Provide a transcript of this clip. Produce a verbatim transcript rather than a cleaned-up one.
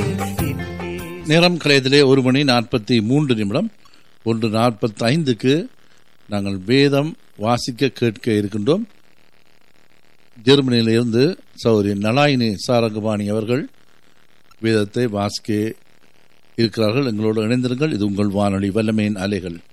நேரம் கலையத்திலே ஒரு மணி நாற்பத்தி மூன்று நிமிடம். ஒன்று நாற்பத்தி ஐந்துக்கு நாங்கள் வேதம் வாசிக்க கேட்க இருக்கின்றோம். ஜெர்மனியிலிருந்து சௌரி நலாயினி சாரங்கபாணி அவர்கள் வேதத்தை வாசிக்க இருக்கிறார்கள். எங்களோடு இணைந்திருங்கள். இது உங்கள் வானொலி வல்லமையின் அலைகள்.